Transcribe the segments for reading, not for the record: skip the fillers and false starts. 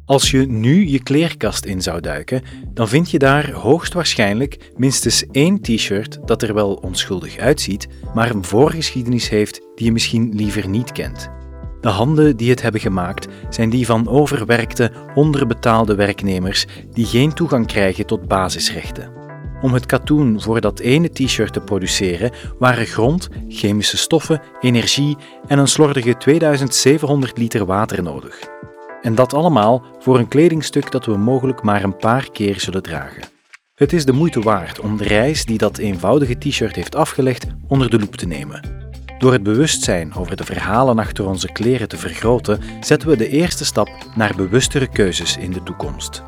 Als je nu je kleerkast in zou duiken, dan vind je daar hoogstwaarschijnlijk minstens 1 t-shirt dat er wel onschuldig uitziet, maar een voorgeschiedenis heeft die je misschien liever niet kent. De handen die het hebben gemaakt zijn die van overwerkte, onderbetaalde werknemers die geen toegang krijgen tot basisrechten. Om het katoen voor dat ene t-shirt te produceren waren grond, chemische stoffen, energie en een slordige 2700 liter water nodig. En dat allemaal voor een kledingstuk dat we mogelijk maar een paar keer zullen dragen. Het is de moeite waard om de reis die dat eenvoudige t-shirt heeft afgelegd onder de loep te nemen. Door het bewustzijn over de verhalen achter onze kleren te vergroten, zetten we de eerste stap naar bewustere keuzes in de toekomst.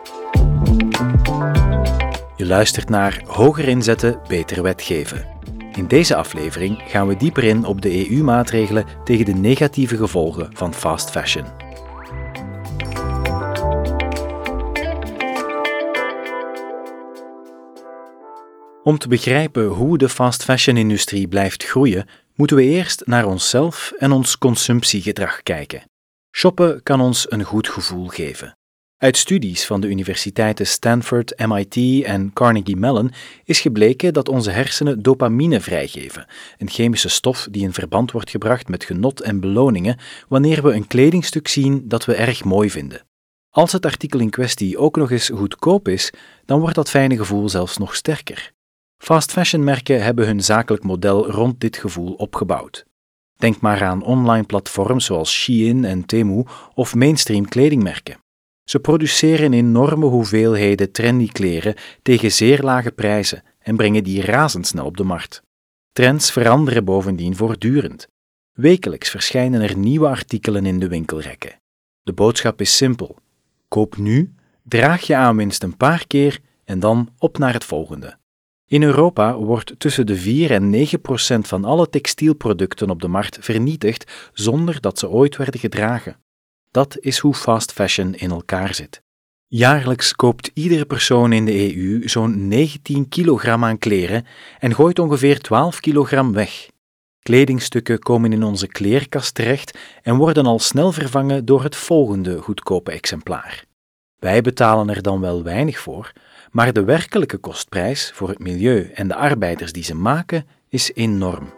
Je luistert naar Hoger inzetten, beter wetgeven. In deze aflevering gaan we dieper in op de EU-maatregelen tegen de negatieve gevolgen van fast fashion. Om te begrijpen hoe de fast fashion-industrie blijft groeien, moeten we eerst naar onszelf en ons consumptiegedrag kijken. Shoppen kan ons een goed gevoel geven. Uit studies van de universiteiten Stanford, MIT en Carnegie Mellon is gebleken dat onze hersenen dopamine vrijgeven, een chemische stof die in verband wordt gebracht met genot en beloningen wanneer we een kledingstuk zien dat we erg mooi vinden. Als het artikel in kwestie ook nog eens goedkoop is, dan wordt dat fijne gevoel zelfs nog sterker. Fast fashion merken hebben hun zakelijk model rond dit gevoel opgebouwd. Denk maar aan online platforms zoals Shein en Temu of mainstream kledingmerken. Ze produceren enorme hoeveelheden trendy kleren tegen zeer lage prijzen en brengen die razendsnel op de markt. Trends veranderen bovendien voortdurend. Wekelijks verschijnen er nieuwe artikelen in de winkelrekken. De boodschap is simpel. Koop nu, draag je aanwinst een paar keer en dan op naar het volgende. In Europa wordt tussen de 4 en 9% van alle textielproducten op de markt vernietigd zonder dat ze ooit werden gedragen. Dat is hoe fast fashion in elkaar zit. Jaarlijks koopt iedere persoon in de EU zo'n 19 kilogram aan kleren en gooit ongeveer 12 kilogram weg. Kledingstukken komen in onze kleerkast terecht en worden al snel vervangen door het volgende goedkope exemplaar. Wij betalen er dan wel weinig voor, maar de werkelijke kostprijs voor het milieu en de arbeiders die ze maken is enorm.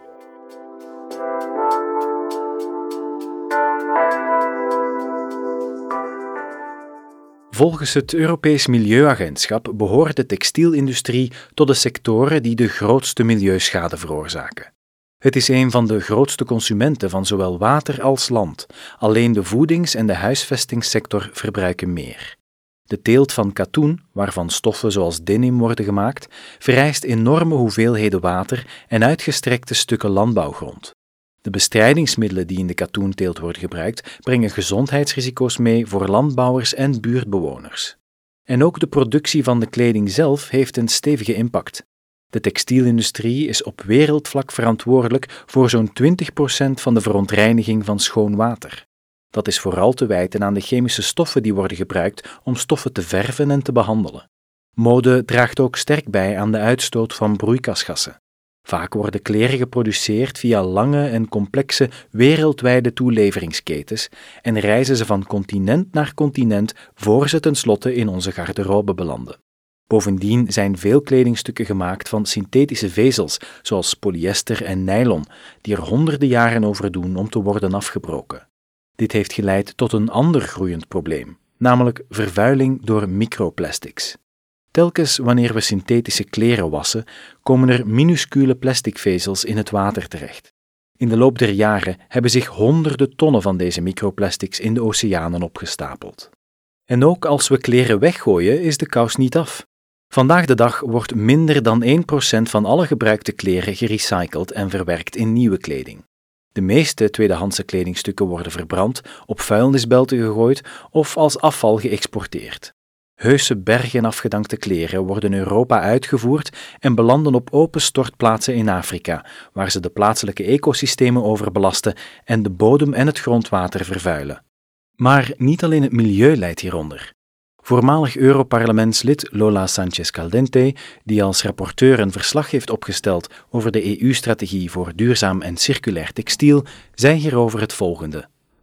Volgens het Europees Milieuagentschap behoort de textielindustrie tot de sectoren die de grootste milieuschade veroorzaken. Het is een van de grootste consumenten van zowel water als land. Alleen de voedings- en de huisvestingssector verbruiken meer. De teelt van katoen, waarvan stoffen zoals denim worden gemaakt, vereist enorme hoeveelheden water en uitgestrekte stukken landbouwgrond. De bestrijdingsmiddelen die in de katoenteelt worden gebruikt, brengen gezondheidsrisico's mee voor landbouwers en buurtbewoners. En ook de productie van de kleding zelf heeft een stevige impact. De textielindustrie is op wereldvlak verantwoordelijk voor zo'n 20% van de verontreiniging van schoon water. Dat is vooral te wijten aan de chemische stoffen die worden gebruikt om stoffen te verven en te behandelen. Mode draagt ook sterk bij aan de uitstoot van broeikasgassen. Vaak worden kleren geproduceerd via lange en complexe wereldwijde toeleveringsketens en reizen ze van continent naar continent voor ze tenslotte in onze garderobe belanden. Bovendien zijn veel kledingstukken gemaakt van synthetische vezels, zoals polyester en nylon, die er honderden jaren over doen om te worden afgebroken. Dit heeft geleid tot een ander groeiend probleem, namelijk vervuiling door microplastics. Telkens wanneer we synthetische kleren wassen, komen er minuscule plasticvezels in het water terecht. In de loop der jaren hebben zich honderden tonnen van deze microplastics in de oceanen opgestapeld. En ook als we kleren weggooien, is de kous niet af. Vandaag de dag wordt minder dan 1% van alle gebruikte kleren gerecycled en verwerkt in nieuwe kleding. De meeste tweedehandse kledingstukken worden verbrand, op vuilnisbelten gegooid of als afval geëxporteerd. Heuse bergen afgedankte kleren worden in Europa uitgevoerd en belanden op open stortplaatsen in Afrika, waar ze de plaatselijke ecosystemen overbelasten en de bodem en het grondwater vervuilen. Maar niet alleen het milieu lijdt hieronder. Voormalig Europarlementslid Lola Sanchez-Caldente, die als rapporteur een verslag heeft opgesteld over de EU-strategie voor duurzaam en circulair textiel, zei hierover het volgende.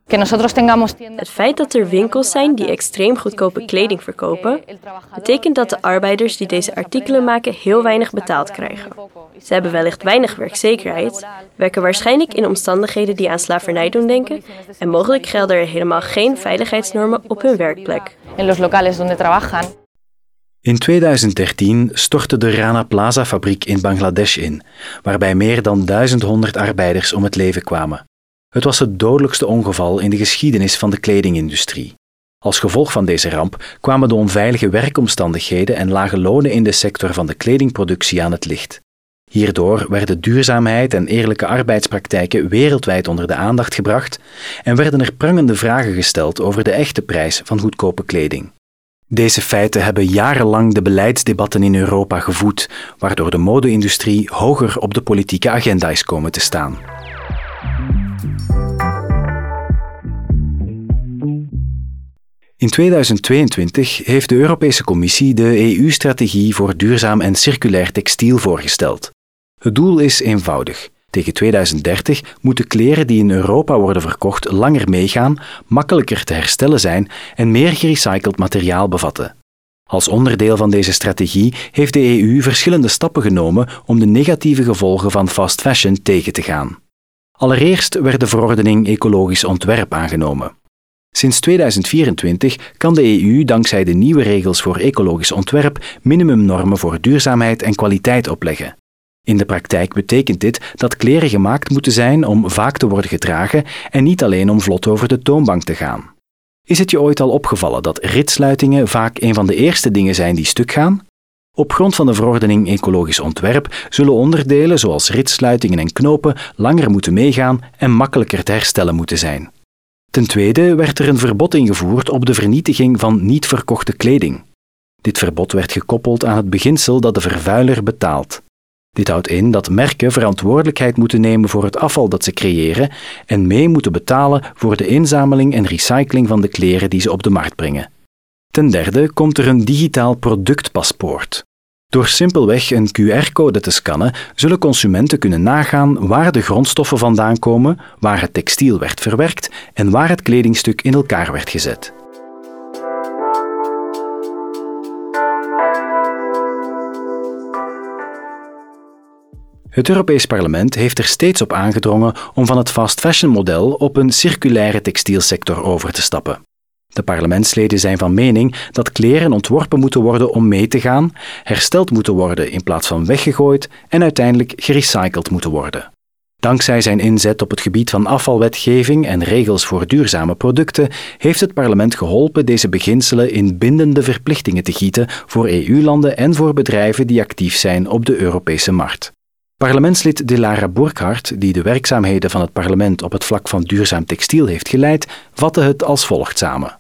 Het feit dat er winkels zijn die extreem goedkope kleding verkopen, betekent dat de arbeiders die deze artikelen maken heel weinig betaald krijgen. Ze hebben wellicht weinig werkzekerheid, werken waarschijnlijk in omstandigheden die aan slavernij doen denken en mogelijk gelden er helemaal geen veiligheidsnormen op hun werkplek. In 2013 stortte de Rana Plaza-fabriek in Bangladesh in, waarbij meer dan 1100 arbeiders om het leven kwamen. Het was het dodelijkste ongeval in de geschiedenis van de kledingindustrie. Als gevolg van deze ramp kwamen de onveilige werkomstandigheden en lage lonen in de sector van de kledingproductie aan het licht. Hierdoor werden duurzaamheid en eerlijke arbeidspraktijken wereldwijd onder de aandacht gebracht en werden er prangende vragen gesteld over de echte prijs van goedkope kleding. Deze feiten hebben jarenlang de beleidsdebatten in Europa gevoed, waardoor de mode-industrie hoger op de politieke agenda is komen te staan. In 2022 heeft de Europese Commissie de EU-strategie voor duurzaam en circulair textiel voorgesteld. Het doel is eenvoudig. Tegen 2030 moeten kleren die in Europa worden verkocht langer meegaan, makkelijker te herstellen zijn en meer gerecycled materiaal bevatten. Als onderdeel van deze strategie heeft de EU verschillende stappen genomen om de negatieve gevolgen van fast fashion tegen te gaan. Allereerst werd de verordening Ecologisch Ontwerp aangenomen. Sinds 2024 kan de EU dankzij de nieuwe regels voor ecologisch ontwerp minimumnormen voor duurzaamheid en kwaliteit opleggen. In de praktijk betekent dit dat kleren gemaakt moeten zijn om vaak te worden gedragen en niet alleen om vlot over de toonbank te gaan. Is het je ooit al opgevallen dat ritsluitingen vaak een van de eerste dingen zijn die stuk gaan? Op grond van de verordening Ecologisch Ontwerp zullen onderdelen zoals ritsluitingen en knopen langer moeten meegaan en makkelijker te herstellen moeten zijn. Ten tweede werd er een verbod ingevoerd op de vernietiging van niet verkochte kleding. Dit verbod werd gekoppeld aan het beginsel dat de vervuiler betaalt. Dit houdt in dat merken verantwoordelijkheid moeten nemen voor het afval dat ze creëren en mee moeten betalen voor de inzameling en recycling van de kleren die ze op de markt brengen. Ten derde komt er een digitaal productpaspoort. Door simpelweg een QR-code te scannen, zullen consumenten kunnen nagaan waar de grondstoffen vandaan komen, waar het textiel werd verwerkt en waar het kledingstuk in elkaar werd gezet. Het Europees Parlement heeft er steeds op aangedrongen om van het fast fashion model op een circulaire textielsector over te stappen. De parlementsleden zijn van mening dat kleren ontworpen moeten worden om mee te gaan, hersteld moeten worden in plaats van weggegooid en uiteindelijk gerecycled moeten worden. Dankzij zijn inzet op het gebied van afvalwetgeving en regels voor duurzame producten heeft het parlement geholpen deze beginselen in bindende verplichtingen te gieten voor EU-landen en voor bedrijven die actief zijn op de Europese markt. Parlementslid Dilara Burkhardt, die de werkzaamheden van het parlement op het vlak van duurzaam textiel heeft geleid, vatte het als volgt samen.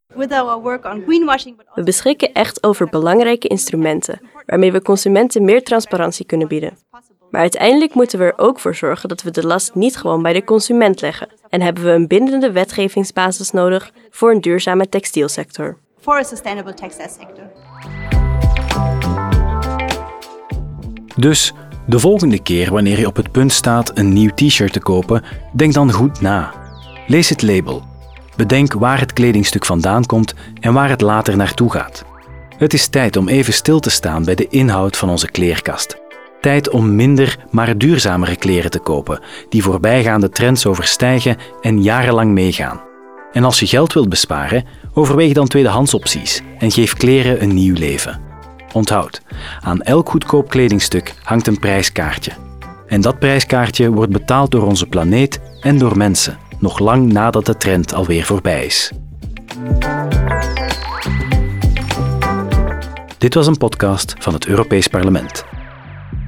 We beschikken echt over belangrijke instrumenten, waarmee we consumenten meer transparantie kunnen bieden. Maar uiteindelijk moeten we er ook voor zorgen dat we de last niet gewoon bij de consument leggen. En hebben we een bindende wetgevingsbasis nodig voor een duurzame textielsector. Dus, de volgende keer wanneer je op het punt staat een nieuw t-shirt te kopen, denk dan goed na. Lees het label. Bedenk waar het kledingstuk vandaan komt en waar het later naartoe gaat. Het is tijd om even stil te staan bij de inhoud van onze kleerkast. Tijd om minder, maar duurzamere kleren te kopen, die voorbijgaande trends overstijgen en jarenlang meegaan. En als je geld wilt besparen, overweeg dan tweedehands opties en geef kleren een nieuw leven. Onthoud, aan elk goedkoop kledingstuk hangt een prijskaartje. En dat prijskaartje wordt betaald door onze planeet en door mensen, nog lang nadat de trend alweer voorbij is. Dit was een podcast van het Europees Parlement.